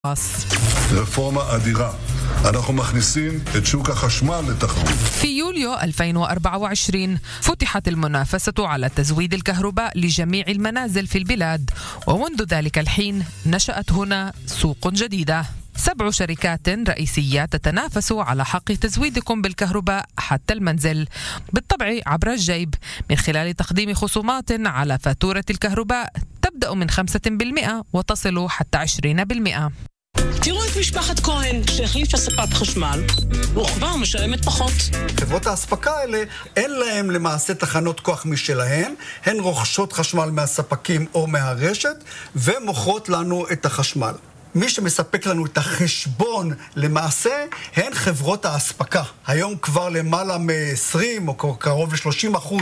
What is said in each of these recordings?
רפורמה אדירה. אנחנו מכניסים את שוק החשמל לתחרות. في يوليو 2024 فتحت المنافسة على تزويد الكهرباء لجميع المنازل في البلاد، ومنذ ذلك الحين نشأت هنا سوق جديدة. 7 شركات رئيسية تتنافس على حق تزويدكم بالكهرباء حتى المنزل، بالطبع عبر الجيب، من خلال تقديم خصومات على فاتورة الكهرباء تبدأ من 5% وتصل حتى 20%. תראו את משפחת כהן שהחליפה ספק חשמל וכבר משלמת פחות. חברות ההספקה האלה אין להם למעשה תחנות כוח משלהן, הן רוכשות חשמל מהספקים או מהרשת ומוכרות לנו את החשמל. מי שמספק לנו את החשבון למעשה הן חברות ההספקה. היום כבר למעלה מ-20 או קרוב ל-30%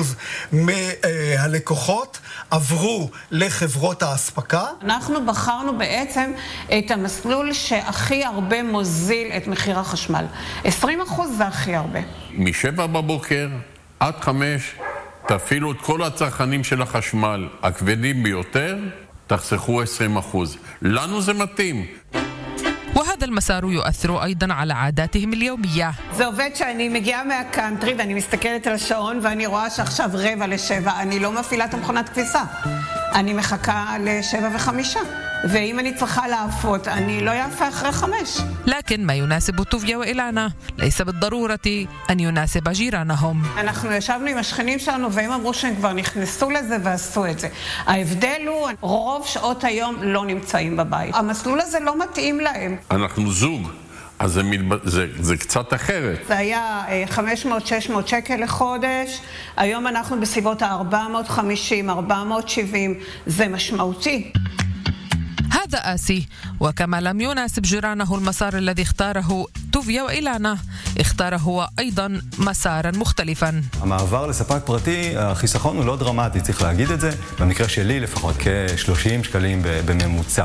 מהלקוחות עברו לחברות ההספקה. אנחנו בחרנו בעצם את המסלול שהכי הרבה מוזיל את מחיר החשמל. 20% זה הכי הרבה. מ-7 בבוקר עד 5 תפעילו את כל הצרכנים של החשמל הכבדים ביותר, תחסכו 20%. לנו זה מתאים. وهذا المسار يؤثر أيضا على عاداتهم اليومية. זה עובד שאני מגיעה מהקאנטרי ואני מסתכלת על השעון ואני רואה שעכשיו 6:45. אני לא מפעילה את המכונת כביסה. אני מחכה ל7:05. ואם אני צריכה לעפות, אני לא יעפה אחרי 5. لكن ما يناسب طوفيا وإلانا ليس بالضرورة أن يناسب جيرانهم. אנחנו ישבנו עם השכנים שלנו והם אמרו שהם כבר נכנסו לזה ועשו את זה. ההבדל הוא, רוב שעות היום לא נמצאים בבית. המסלול הזה לא מתאים להם. אנחנו זוג, אז זה קצת אחרת. זה היה 500-600 שקל לחודש, היום אנחנו בסביבות 450, 470, זה משמעותי. هذا آسي، وكما لم يناسب جيرانه المسار الذي اختاره طوفيا وإلانا، اختار هو أيضا مسارا مختلفا. המעבר לספק פרטי, החיסכון הוא לא דרמטי, צריך להגיד את זה. במקרה שלי לפחות כ-30 שקלים בממוצע.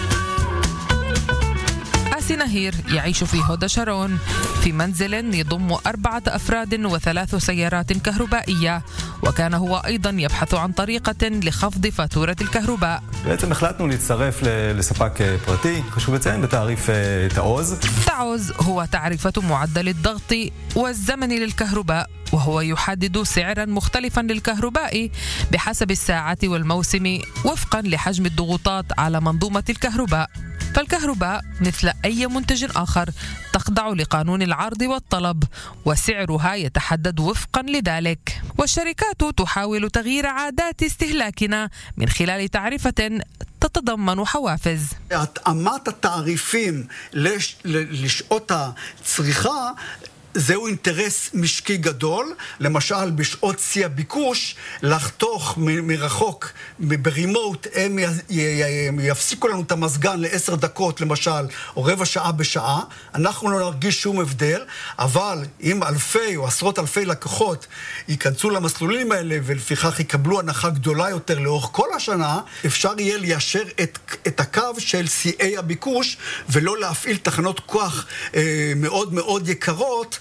آسي نهير يعيش في هودا شارون في منزل يضم 4 أفراد و3 سيارات كهربائية، وكان هو أيضا يبحث عن طريقة لخفض فاتورة الكهرباء. בעצם החלטנו להצטרף לספק פרטי, חשוב לציין בתעריף תעוז. تعوز هو تعرفة معدل الضغط والزمن للكهرباء، وهو يحدد سعرا مختلفا للكهرباء بحسب الساعة والموسم وفقا لحجم الضغوطات على منظومة الكهرباء. فالكهرباء مثل أي منتج آخر تخضع لقانون العرض والطلب، وسعرها يتحدد وفقا لذلك. والشركات تحاول تغيير عادات استهلاكنا من خلال تعرفة تتضمن حوافز. התאמת התעריפים לשעות הצריכה זהו אינטרס משקי גדול, למשל בשעות שיא הביקוש, לחתוך מרחוק, ברימוט, הם יפסיקו לנו את המזגן ל10 דקות למשל, או רבע שעה בשעה, אנחנו לא נרגיש שום הבדל, אבל אם אלפי או עשרות אלפי לקוחות ייכנסו למסלולים האלה, ולפיכך יקבלו הנחה גדולה יותר לאורך כל השנה, אפשר יהיה ליישר את הקו של שיאי הביקוש, ולא להפעיל תחנות כוח מאוד מאוד יקרות.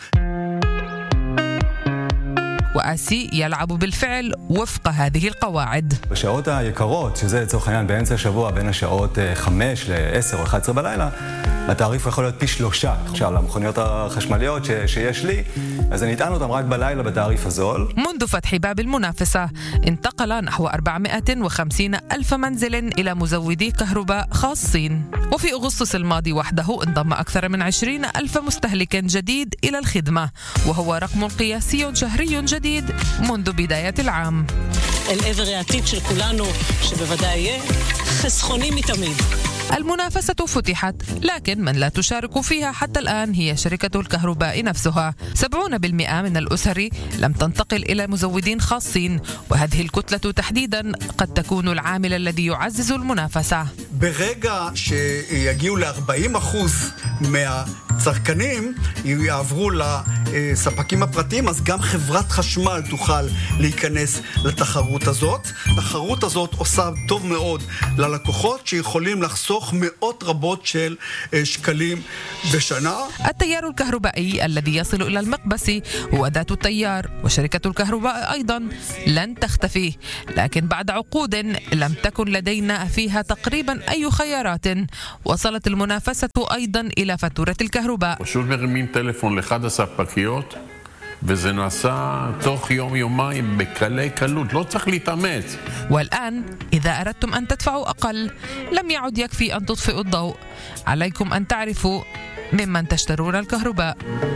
وآسي يلعب بالفعل وفق هذه القواعد. בשעות היקרות, שזה לצורך העניין באמצע השבוע, בין השעות 5 ל-10 או 11 בלילה, התעריף יכול להיות פי 3. עכשיו, למכוניות החשמליות שיש לי, אז אני אטען אותם רק בלילה בתעריף הזול. منذ فتح باب المنافسة انتقل نحو 450 ألف منزل إلى مزودي كهرباء خاصين، وفي أغسطس الماضي وحده انضم أكثر من 20 ألف مستهلك جديد إلى الخدمة، وهو رقم قياسي شهري جديد منذ بداية العام. אל עבר העתיד של כולנו, שבוודאי יהיה חסכוני מתמיד. المنافسة فتحت، لكن من لا تشارك فيها حتى الآن هي شركة الكهرباء نفسها. 70% من الأسر لم تنتقل إلى מזוודים خاصين، وهذه الكتلة تحديدا قد تكون العامل الذي يعزز المنافسة. ברגע שיגיעו ל-40% מהצרכנים, יעברו הספקים הפרטיים, אז גם חברת חשמל תוכל להיכנס לתחרות הזאת. התחרות הזאת עושה טוב מאוד ללקוחות שיכולים לחסוך מאות רבות של שקלים בשנה. التيار الكهربائي الذي يصل إلى المقبس هو أداة التيار، وشركة الكهرباء أيضا لن تختفي، لكن بعد عقود لم تكن لدينا فيها تقريبا أي خيارات، وصلت المنافسة أيضا إلى فاتورة الكهرباء. פשוט מרימים טלפון לאחד הספקיות וזה נעשה תוך יום-יומיים בקלי קלות, לא צריך להתאמץ. والآن إذا أردتم أن تدفعوا أقل لم يعد يكفي أن تطفئوا الضوء، عليكم أن تعرفوا ممن تشترون الكهرباء.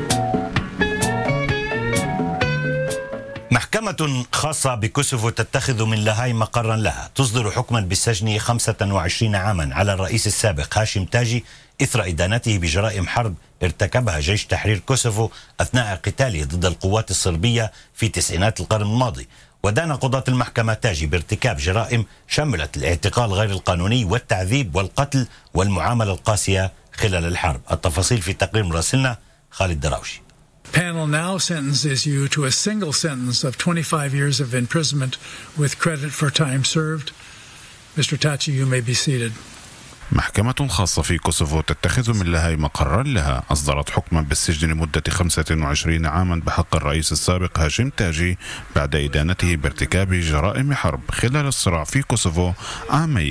محكمة خاصة بكوسوفو تتخذ من لاهاي مقرا لها، تصدر حكما بالسجن 25 عاما على الرئيس السابق هاشم تاجي إثر إدانته بجرائم حرب ارتكبها جيش تحرير كوسوفو أثناء قتاله ضد القوات الصربية في تسعينات القرن الماضي. ودان قضاة المحكمة تاجي بارتكاب جرائم شملت الاعتقال غير القانوني والتعذيب والقتل والمعاملة القاسية خلال الحرب. التفاصيل في تقرير مراسلنا خالد دراوشي. Panel now sentences you to a single sentence of 25 years of imprisonment with credit for time served. Mr. Tachi, you may be seated. محكمة خاصة في كوسوفو تتخذ من لاهاي مقرا لها، أصدرت حكما بالسجن لمدة 25 عاما بحق الرئيس السابق هاشم تاجي بعد إدانته بارتكاب جرائم حرب خلال الصراع في كوسوفو عامي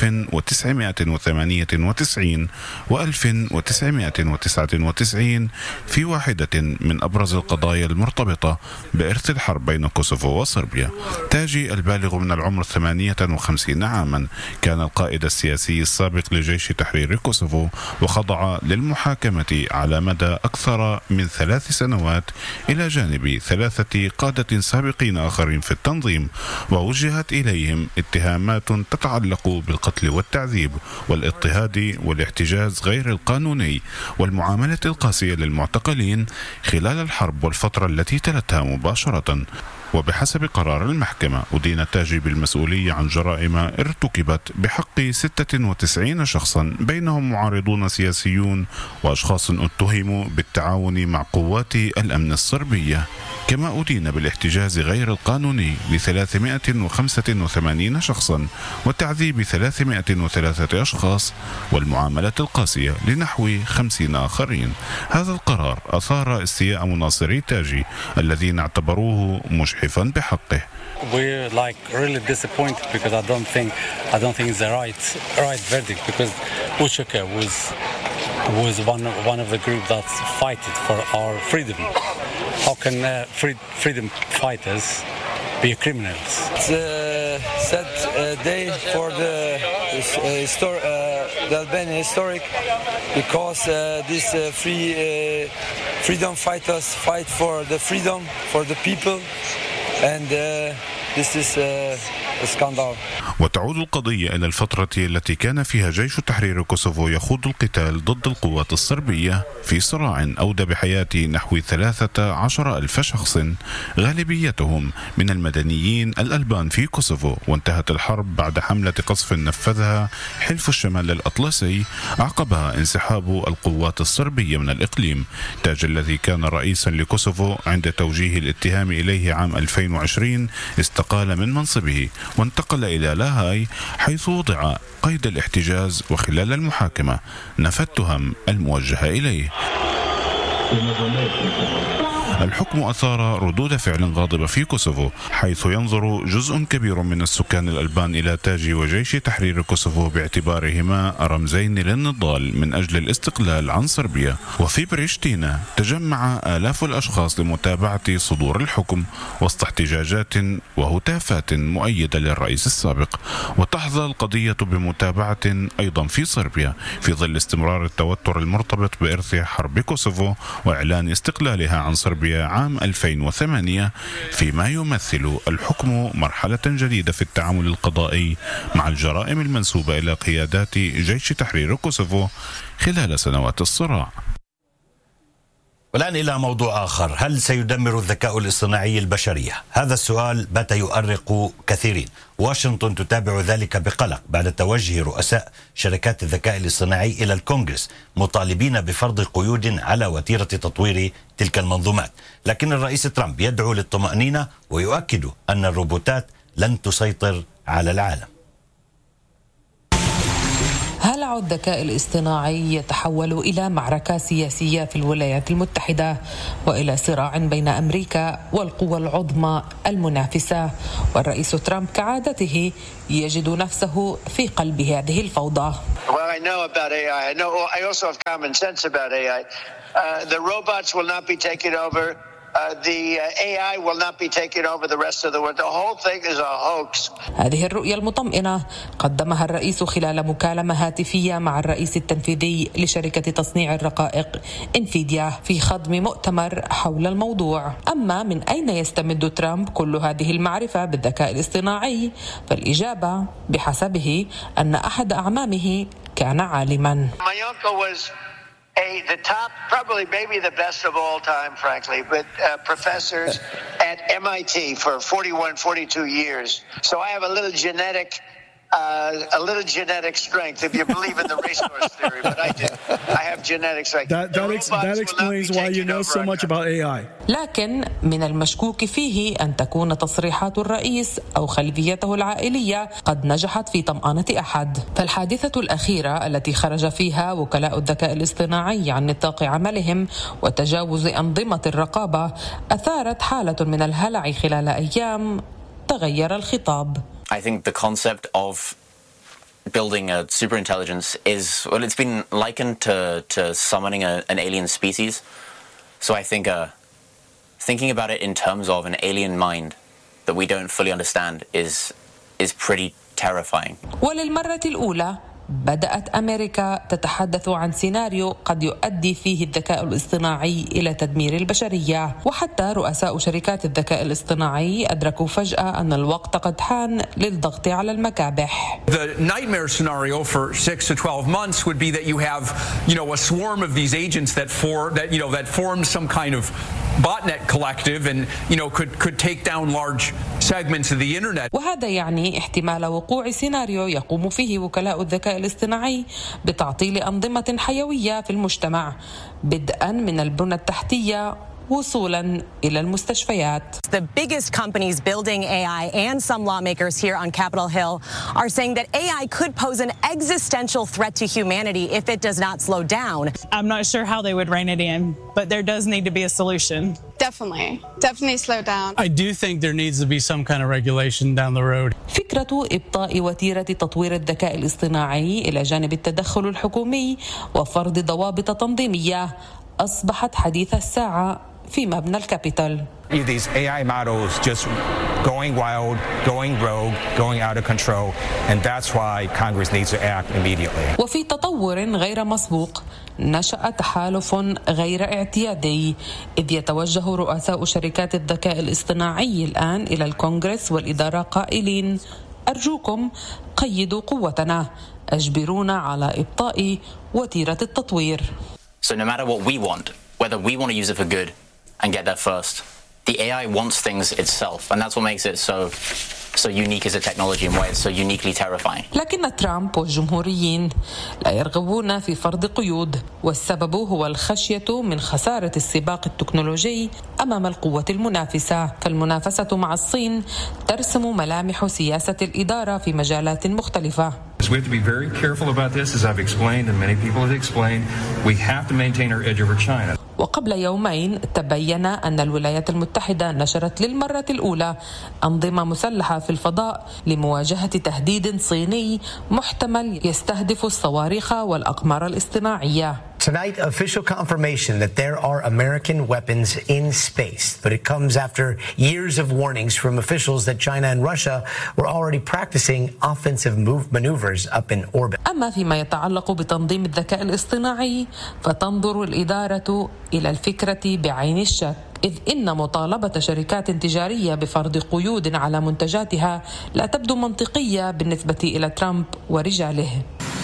1998 و 1999 في واحدة من أبرز القضايا المرتبطة بإرث الحرب بين كوسوفو وصربيا. تاجي البالغ من العمر 58 عاما كان القائد السياسي السابق لجيش تحرير كوسوفو، وخضع للمحاكمة على مدى أكثر من 3 سنوات إلى جانب 3 قادة سابقين آخرين في التنظيم، ووجهت إليهم اتهامات تتعلق بالقتل والتعذيب والاضطهاد والاحتجاز غير القانوني والمعاملة القاسية للمعتقلين خلال الحرب والفترة التي تلتها مباشرة. وبحسب قرار المحكمة أدين تاجي بالمسؤولية عن جرائم ارتكبت بحق 96 شخصا بينهم معارضون سياسيون وأشخاص اتهموا بالتعاون مع قوات الأمن الصربية. كما أدين بالاحتجاز غير القانوني ل 385 شخصا وتعذيب 303 أشخاص والمعاملة القاسية لنحو 50 آخرين. هذا القرار أثار استياء مناصري تاجي الذين اعتبروه مجحفا بحقه. We're like really disappointed because I don't think it's the right verdict, because Ushaka was one of the group that fighted for our freedom. How can freedom fighters be criminals? It's a sad day for the Albanian historic, because these freedom fighters fight for the freedom for the people, and this is a scandal. وتعود القضية إلى الفترة التي كان فيها جيش تحرير كوسوفو يخوض القتال ضد القوات الصربية في صراع أودى بحياة نحو 13,000 شخص غالبيتهم من المدنيين الألبان في كوسوفو. وانتهت الحرب بعد حملة قصف نفذها حلف الشمال الأطلسي عقبها انسحاب القوات الصربية من الإقليم. تاج الذي كان رئيسا لكوسوفو عند توجيه الاتهام إليه عام 2020 استقال من منصبه وانتقل إلى لاهاي حيث وضع قيد الاحتجاز، وخلال المحاكمة نفى التهم الموجهة إليه. الحكم أثار ردود فعل غاضبة في كوسوفو، حيث ينظر جزء كبير من السكان الألبان إلى تاجي وجيش تحرير كوسوفو باعتبارهما رمزين للنضال من أجل الاستقلال عن صربيا. وفي بريشتينا تجمع آلاف الأشخاص لمتابعة صدور الحكم وسط احتجاجات وهتافات مؤيدة للرئيس السابق. وتحظى القضية بمتابعة أيضا في صربيا في ظل استمرار التوتر المرتبط بإرث حرب كوسوفو وإعلان استقلالها عن صربيا عام 2008، فيما يمثل الحكم مرحلة جديدة في التعامل القضائي مع الجرائم المنسوبة إلى قيادات جيش تحرير كوسوفو خلال سنوات الصراع. والآن إلى موضوع آخر، هل سيدمر الذكاء الاصطناعي البشرية؟ هذا السؤال بات يؤرق كثيرين. واشنطن تتابع ذلك بقلق بعد توجه رؤساء شركات الذكاء الاصطناعي إلى الكونغرس مطالبين بفرض قيود على وتيرة تطوير تلك المنظومات. لكن الرئيس ترامب يدعو للطمأنينة ويؤكد أن الروبوتات لن تسيطر على العالم. هلع الذكاء الاصطناعي يتحول إلى معركة سياسية في الولايات المتحدة وإلى صراع بين أمريكا والقوى العظمى المنافسة، والرئيس ترامب كعادته يجد نفسه في قلب هذه الفوضى. Well, I know about AI. I also have common sense about AI. The robots will not be taken over. The AI will not be taken over the rest of the world. The whole thing is a hoax. هذه الرؤية المطمئنة قدمها الرئيس خلال مكالمة هاتفية مع الرئيس التنفيذي لشركة تصنيع الرقائق انفيديا في خضم مؤتمر حول الموضوع. أما من أين يستمد ترامب كل هذه المعرفة بالذكاء الاصطناعي؟ فالإجابة بحسبه أن أحد أعمامه كان عالما. The top, probably maybe the best of all time, frankly, but professors at MIT for 41, 42 years. So I have a little genetic strength, if you believe in the racehorse theory, but I do. I have genetics. That explains why you know so much about AI. لكن من المشكوك فيه أن تكون تصريحات الرئيس أو خلفيته العائلية قد نجحت في طمأنة أحد. فالحادثة الأخيرة التي خرج فيها وكلاء الذكاء الاصطناعي عن نطاق عملهم وتجاوز أنظمة الرقابة أثارت حالة من الهلع خلال أيام تغير الخطاب. I think the concept of building a superintelligence is, well, it's been likened to summoning an alien species. So I think thinking about it in terms of an alien mind that we don't fully understand is pretty terrifying. وللمرة الأولى بدأت أمريكا تتحدث عن سيناريو قد يؤدي فيه الذكاء الاصطناعي إلى تدمير البشرية، وحتى رؤساء شركات الذكاء الاصطناعي أدركوا فجأة أن الوقت قد حان للضغط على المكابح. The nightmare scenario for 6 to 12 months would be that you have, a swarm of these agents that form some kind of botnet collective and could take down large segments of the internet. وهذا يعني احتمال وقوع سيناريو يقوم فيه وكلاء الذكاء الاصطناعي بتعطيل أنظمة حيوية في المجتمع، بدءا من البنى التحتية وصولا إلى المستشفيات. The biggest companies building AI and some lawmakers here on Capitol Hill are saying that AI could pose an existential threat to humanity if it does not slow down. I'm not sure how they would rein it in, but there does need to be a solution. Definitely slow down. I do think there needs to be some kind of regulation down the road. فكرة إبطاء وتيرة تطوير الذكاء الاصطناعي إلى جانب التدخل الحكومي وفرض ضوابط تنظيمية أصبحت حديث الساعة في مبنى الكابيتول. These AI models just going wild, going rogue, going out of control, and that's why Congress needs to act immediately. وفي تطور غير مسبوق نشأ تحالف غير اعتيادي، إذ يتوجه رؤساء شركات الذكاء الاصطناعي الآن إلى الكونغرس والإدارة قائلين: أرجوكم قيدوا قوتنا، أجبرونا على إبطاء وتيرة التطوير. So no matter what we want, whether we want to use it for good and get there first, the AI wants things itself, and that's what makes it so unique as a technology and why it's so uniquely terrifying. لكن ترامب والجمهوريين لا يرغبون في فرض قيود، والسبب هو الخشية من خسارة السباق التكنولوجي أمام القوة المنافسة. فالمنافسة مع الصين ترسم ملامح سياسة الإدارة في مجالات مختلفة. We have to be very careful about this, as I've explained and many people have explained. We have to maintain our edge over China. وقبل يومين تبين أن الولايات المتحدة نشرت للمرة الأولى أنظمة مسلحة في الفضاء لمواجهة تهديد صيني محتمل يستهدف الصواريخ والأقمار الاصطناعية. Tonight, official confirmation that there are American weapons in space, but it comes after years of warnings from officials that China and Russia were already practicing offensive maneuvers up in orbit. أما فيما يتعلق بتنظيم الذكاء الاصطناعي فتنظر الإدارة إلى الفكرة بعين الشك، إذ إن مطالبة شركات تجارية بفرض قيود على منتجاتها لا تبدو منطقية بالنسبة إلى ترامب ورجاله.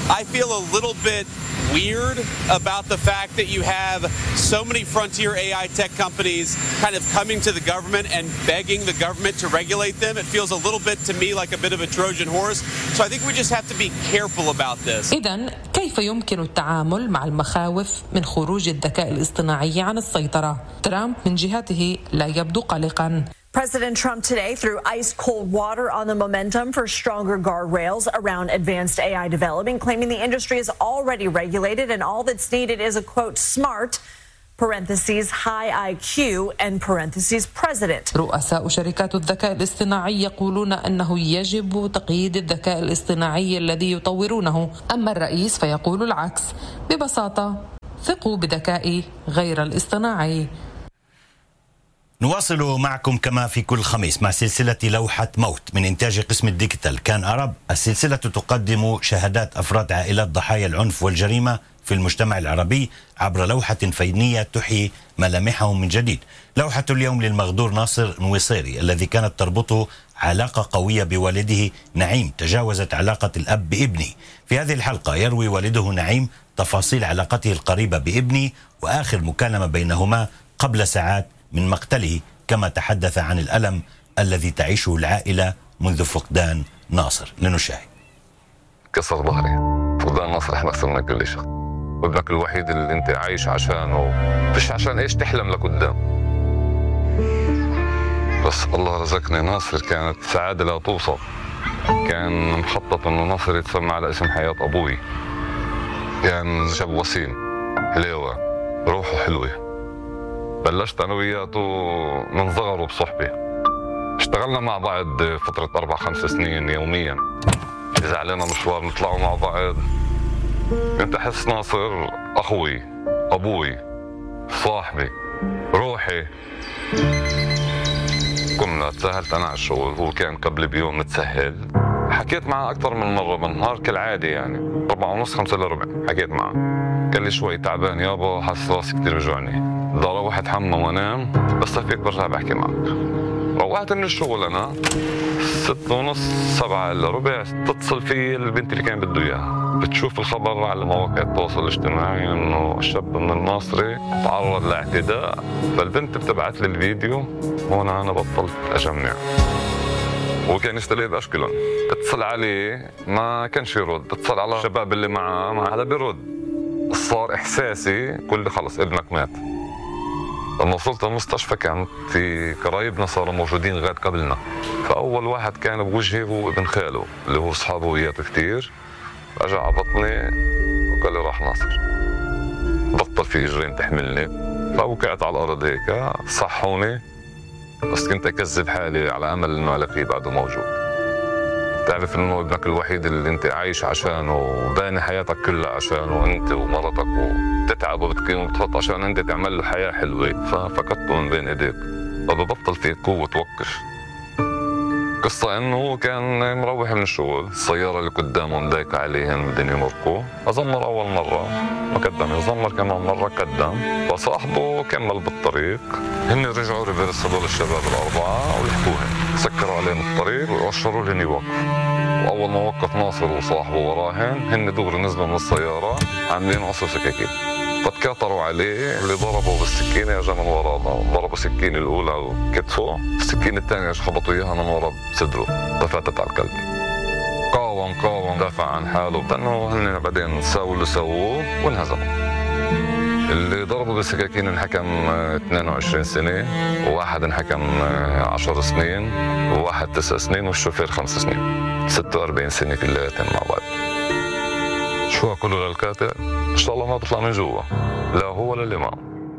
I feel a little bit weird about the fact that you have so many frontier AI tech companies kind of coming to the government and begging the government to regulate them. It feels a little bit to me like a bit of a Trojan horse. So I think we just have to be careful about this. إذن كيف يمكن التعامل مع المخاوف من خروج الذكاء الاصطناعي عن السيطرة؟ ترامب من جهته لا يبدو قلقاً. President Trump today threw ice-cold water on the momentum for stronger guardrails around advanced AI development, claiming the industry is already regulated and all that's needed is a, quote, smart, parentheses, high IQ, and parentheses, president. رؤساء شركات الذكاء الاصطناعي يقولون أنه يجب تقييد الذكاء الاصطناعي الذي يطورونه، أما الرئيس فيقول العكس. ببساطة ثقوا بذكاء غير الاصطناعي. نواصل معكم كما في كل خميس مع سلسلة لوحة موت من إنتاج قسم الديجيتال كان أرب. السلسلة تقدم شهادات أفراد عائلات ضحايا العنف والجريمة في المجتمع العربي عبر لوحة فنية تحيي ملامحهم من جديد. لوحة اليوم للمغدور ناصر نويصيري الذي كانت تربطه علاقة قوية بوالده نعيم تجاوزت علاقة الأب بابنه. في هذه الحلقة يروي والده نعيم تفاصيل علاقته القريبة بابنه وآخر مكالمة بينهما قبل ساعات من مقتله، كما تحدث عن الألم الذي تعيشه العائلة منذ فقدان ناصر. لنشاهد. كسر ظهري، فقدان ناصر احنا أكثر من كل شيء، وابنك الوحيد اللي انت عايش عشانه، مش عشان ايش تحلم لقدام. بس الله رزقني ناصر كانت سعادة لا توصف. كان مخطط انه ناصر يتسمى على اسم حياة ابوي. كان شاب وسيم، حليوة، روحه حلوة. بلشت أنا وياته من صغره بصحبة. اشتغلنا مع بعض فترة 4-5 سنين يوميا. إذا علينا مشوار نطلعوا مع بعض. كنت أحس ناصر أخوي، أبوي، صاحبي، روحي. قمنا تسهلت أنا على الشغل، هو كان قبل بيوم متسهل. حكيت معه أكثر من مرة بالنهار كالعادة يعني 4:30 5 إلا ربع حكيت معه. قال لي شوي تعبان يابا، حاسس راسي كثير بيوجعني. بدي اروح اتحمم وانام، بس فيك برجع بحكي معك. روحت من الشغل انا 6:30 7 إلا ربع، تتصل في البنت اللي كان بده اياها، بتشوف الخبر على مواقع التواصل الاجتماعي انه الشاب من المصري تعرض لاعتداء، فالبنت بتبعت لي الفيديو. هون انا بطلت اجمع، وكان يستلقي باشكلهم. اتصل عليه ما كانش يرد، اتصل على الشباب اللي معه ما حدا بيرد. صار احساسي كل خلص ابنك مات. لما وصلت المستشفى كان في قرايبنا صاروا موجودين لغايه قبلنا، فاول واحد كان بوجهي هو ابن خاله اللي هو اصحابه وياته كثير. اجى على بطني وقال لي راح ناصر، بطل في اجرين تحملني. فوقعت على الارض هيك، صحوني، بس كنت اكذب حالي على امل انه على بعده موجود. تعرف انه ابنك الوحيد اللي انت عايش عشانه وباني حياتك كلها عشانه، انت ومرتك، وبتتعب وبتقيم وبتحط عشان انت تعمل له حياه حلوه، ففقدته من بين ايديك. فببطل فيك قوه توقف. قصة انه كان مروح من الشغل، السيارة اللي قدامه مضايقة عليهم بدهم يمرقوا، أزمر أول مرة ما قدم، يزمر كمان مرة قدم، فصاحبه كمل بالطريق. هن رجعوا ريفيرس هدول الشباب الأربعة ولحقوهم، سكروا عليهم الطريق وأشروا لهم يوقفوا. وأول ما وقف ناصر وصاحبه وراهن، هن دغري نزلوا من السيارة عاملين عصر سكاكين، فتكاثروا عليه. اللي ضربوا بالسكينه اجى من ورا، ضربوا السكينه الاولى وكتفه، السكينه الثانيه خبطوا اياها من ورا بصدره، تفتت على القلب. قاوم دافع عن حاله، لانه هن بعدين ساووا اللي سووه وانهزموا. اللي ضربوا بالسكاكين انحكم 22 سنه، وواحد انحكم 10 سنين، وواحد 9 سنين، والشوفير 5 سنين. 46 سنه كلياتهم مع بعض. شو أقول للكاتب؟ إن شاء الله ما بطلع من جوا، لا هو ولا اللي معه.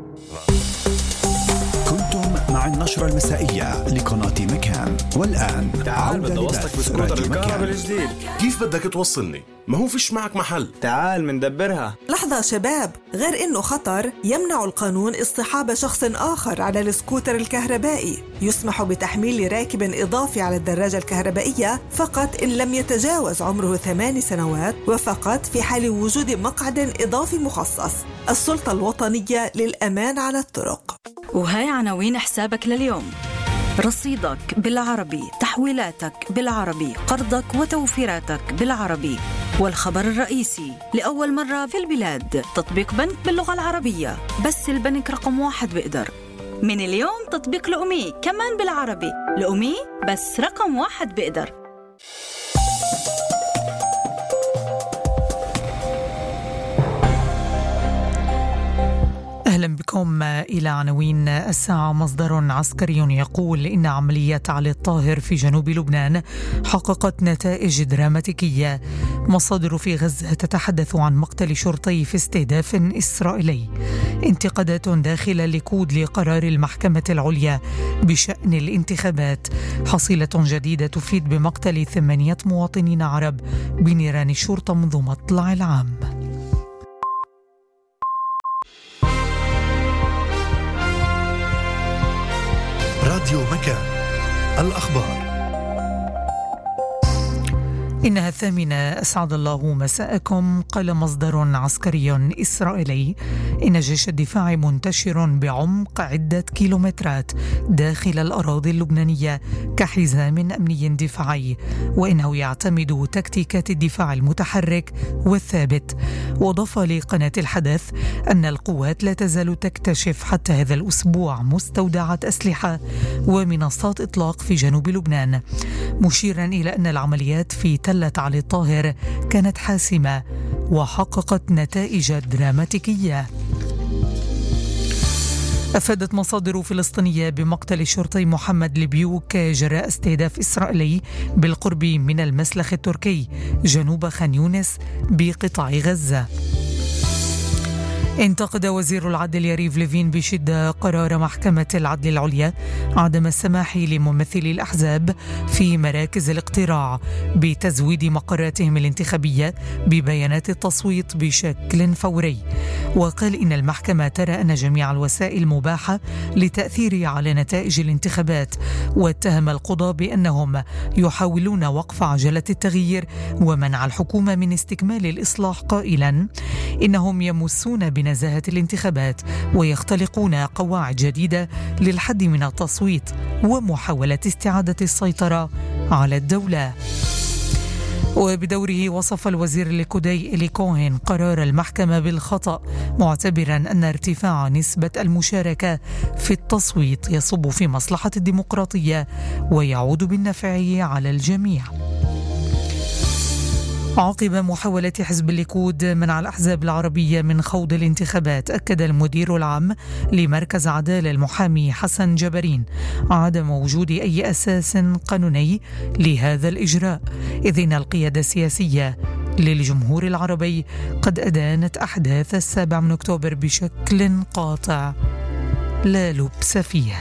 كنتم مع النشرة المسائية لقناة مكان، والآن تعال بدي وصلك بسكوتر الكهرباء الجديد. كيف بدك توصلني؟ ما هو فيش معك محل. تعال مندبرها. لحظة شباب، غير إنه خطر، يمنع القانون اصطحاب شخص آخر على السكوتر الكهربائي. يسمح بتحميل راكب إضافي على الدراجة الكهربائية فقط إن لم يتجاوز عمره 8 سنوات، وفقط في حال وجود مقعد إضافي مخصص. السلطة الوطنية للأمان على الطرق. وهاي عناوين حسابك لليوم: رصيدك بالعربي، تحويلاتك بالعربي، قرضك وتوفيراتك بالعربي. والخبر الرئيسي لأول مرة في البلاد تطبيق بنك باللغة العربية، بس البنك رقم 1 بيقدر. من اليوم تطبيق لأمي كمان بالعربي، لأمي بس رقم 1 بيقدر. أهلا بكم إلى عناوين الساعة. مصدر عسكري يقول إن عملية علي الطاهر في جنوب لبنان حققت نتائج دراماتيكية. مصادر في غزة تتحدث عن مقتل شرطي في استهداف إسرائيلي. انتقادات داخل الليكود لقرار المحكمة العليا بشأن الانتخابات. حصيلة جديدة تفيد بمقتل 8 مواطنين عرب بنيران الشرطة منذ مطلع العام. راديو مكان، الأخبار. إنها 8. أسعد الله مساءكم. قال مصدر عسكري إسرائيلي إن جيش الدفاع منتشر بعمق عدة كيلومترات داخل الأراضي اللبنانية كحزام أمني دفاعي، وإنه يعتمد تكتيكات الدفاع المتحرك والثابت. وضاف لقناة الحدث أن القوات لا تزال تكتشف حتى هذا الأسبوع مستودعات أسلحة ومنصات إطلاق في جنوب لبنان، مشيرا إلى أن العمليات في تلة علي الطاهر كانت حاسمة وحققت نتائج دراماتيكية. أفادت مصادر فلسطينية بمقتل الشرطي محمد البيوك جراء استهداف إسرائيلي بالقرب من المسلخ التركي جنوب خان يونس بقطاع غزة. انتقد وزير العدل يريف ليفين بشدة قرار محكمة العدل العليا عدم السماح لممثلي الأحزاب في مراكز الاقتراع بتزويد مقراتهم الانتخابية ببيانات التصويت بشكل فوري. وقال إن المحكمة ترى أن جميع الوسائل مباحة للتأثير على نتائج الانتخابات، واتهم القضاة بأنهم يحاولون وقف عجلة التغيير ومنع الحكومة من استكمال الإصلاح، قائلا إنهم يمسون بنزاهة الانتخابات ويختلقون قواعد جديدة للحد من التصويت ومحاولة استعادة السيطرة على الدولة. وبدوره وصف الوزير الليكودي إلي كوهن قرار المحكمة بالخطأ، معتبرا أن ارتفاع نسبة المشاركة في التصويت يصب في مصلحة الديمقراطية ويعود بالنفع على الجميع. عقب محاولة حزب الليكود منع الأحزاب العربية من خوض الانتخابات، أكد المدير العام لمركز عدالة المحامي حسن جبرين عدم وجود أي أساس قانوني لهذا الإجراء، إذ إن القيادة السياسية للجمهور العربي قد أدانت أحداث 7 أكتوبر بشكل قاطع لا لبس فيه.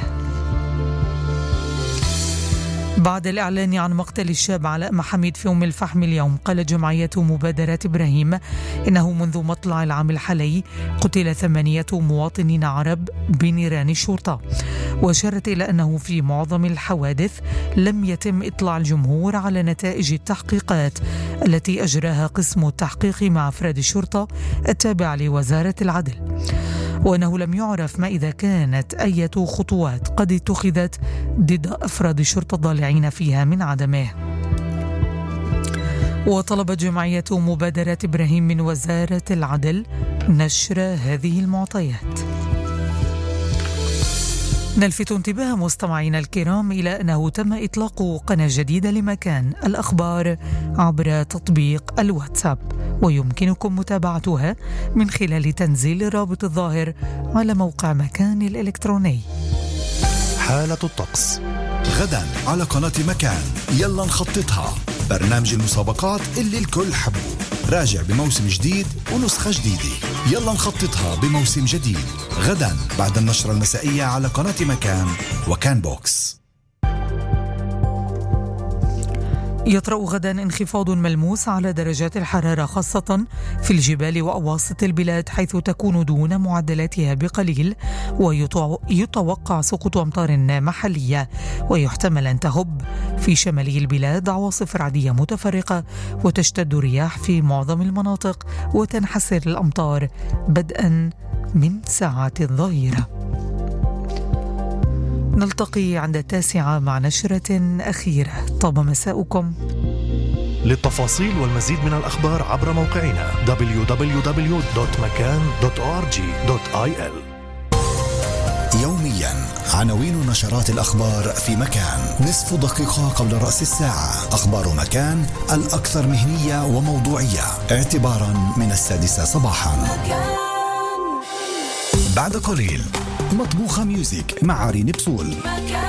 بعد الإعلان عن مقتل الشاب علاء محمد في أم الفحم اليوم، قالت جمعية مبادرات إبراهيم إنه منذ مطلع العام الحالي قتل 8 مواطنين عرب بنيران الشرطة، وأشارت إلى أنه في معظم الحوادث لم يتم إطلاع الجمهور على نتائج التحقيقات التي أجراها قسم التحقيق مع أفراد الشرطة التابع لوزارة العدل، وأنه لم يعرف ما إذا كانت أي خطوات قد اتخذت ضد أفراد الشرطة الضالعين فيها من عدمه. وطلبت جمعية مبادرات إبراهيم من وزارة العدل نشر هذه المعطيات. نلفت انتباه مستمعينا الكرام إلى أنه تم إطلاق قناة جديدة لمكان الأخبار عبر تطبيق الواتساب، ويمكنكم متابعتها من خلال تنزيل الرابط الظاهر على موقع مكان الإلكتروني. حالة الطقس غدا على قناة مكان، يلا نخططها، برنامج المسابقات اللي الكل حبه، راجع بموسم جديد ونسخة جديدة، يلا نخططها بموسم جديد غدا بعد النشرة المسائية على قناة مكان وكان بوكس. يطرأ غدا انخفاض ملموس على درجات الحرارة خاصة في الجبال وأواسط البلاد، حيث تكون دون معدلاتها بقليل، ويتوقع سقوط أمطار محلية، ويحتمل أن تهب في شمالي البلاد عواصف رعدية متفرقة، وتشتد الرياح في معظم المناطق، وتنحسر الأمطار بدءا من ساعات الظهيرة. نلتقي عند 9 مع نشرة أخيرة. طاب مساؤكم. للتفاصيل والمزيد من الأخبار عبر موقعنا www.makan.org.il. يوميا عناوين نشرات الأخبار في مكان، نصف دقيقة قبل رأس الساعة. أخبار مكان الأكثر مهنية وموضوعية اعتبارا من 6 صباحا. بعد قليل مطبوخة ميوزك مع عرين بصول.